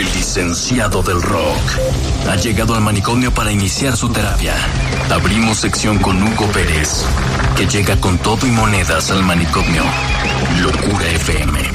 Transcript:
El licenciado del rock ha llegado al manicomio para iniciar su terapia. Abrimos sección con Hugo Pérez, que llega con todo y monedas al manicomio. Locura FM.